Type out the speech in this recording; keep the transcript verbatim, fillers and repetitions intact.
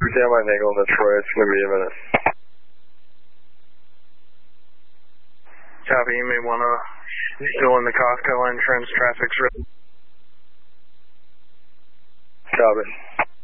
Damn, my angle in Detroit. It's going to be a minute. Copy, you may want to still in the Costco entrance. Traffic's ready. Copy.